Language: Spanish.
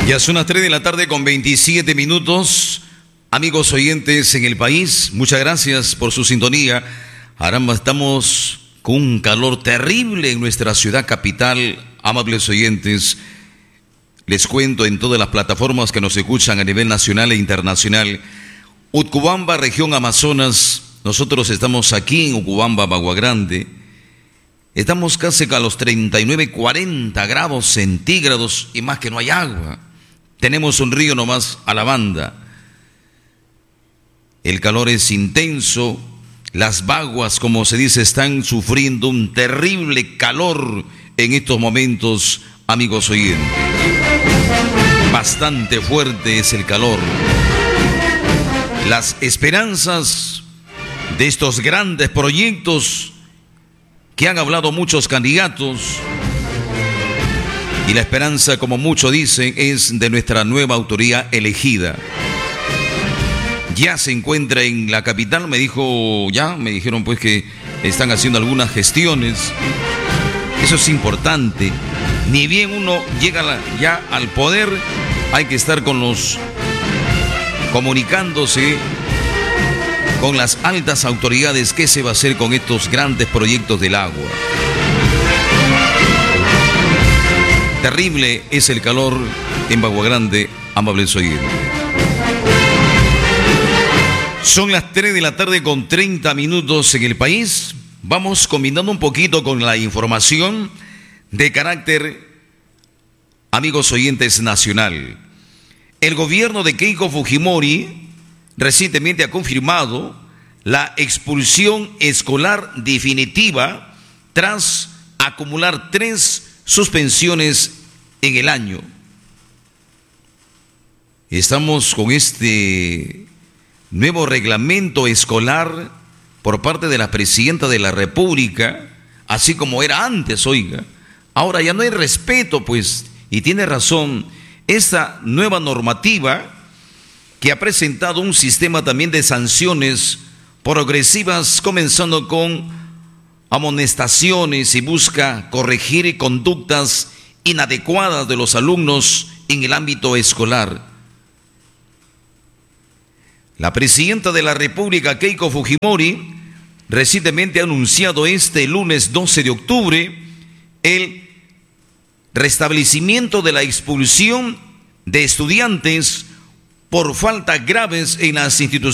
Ya son las 3 de la tarde con 27 minutos. Amigos oyentes en el país, muchas gracias por su sintonía. Caramba, estamos con un calor terrible en nuestra ciudad capital. Amables oyentes, les cuento en todas las plataformas que nos escuchan a nivel nacional e internacional. Utcubamba, región Amazonas. Nosotros estamos aquí en Utcubamba, Bagua Grande. Estamos casi a los 39, 40 grados centígrados y más que no hay agua. Tenemos un río nomás a la banda. El calor es intenso. Las baguas, como se dice, están sufriendo un terrible calor en estos momentos, amigos oyentes. Bastante fuerte es el calor. Las esperanzas de estos grandes proyectos que han hablado muchos candidatos, y la esperanza, como muchos dicen, es de nuestra nueva autoridad elegida. Ya se encuentra en la capital, me dijeron pues que están haciendo algunas gestiones. Eso es importante. Ni bien uno llega ya al poder, hay que estar comunicándose con las altas autoridades qué se va a hacer con estos grandes proyectos del agua. Terrible es el calor en Bagua Grande, amables oyentes. Son las 3 de la tarde con 30 minutos en el país. Vamos combinando un poquito con la información de carácter, amigos oyentes, nacional. El gobierno de Keiko Fujimori recientemente ha confirmado la expulsión escolar definitiva tras acumular 3 suspensiones en el año. Estamos con este nuevo reglamento escolar por parte de la presidenta de la República, así como era antes, oiga. Ahora ya no hay respeto, pues, y tiene razón, esta nueva normativa que ha presentado un sistema también de sanciones progresivas, comenzando con amonestaciones y busca corregir conductas inadecuadas de los alumnos en el ámbito escolar. La presidenta de la República, Keiko Fujimori, recientemente ha anunciado este lunes 12 de octubre el restablecimiento de la expulsión de estudiantes por faltas graves en las instituciones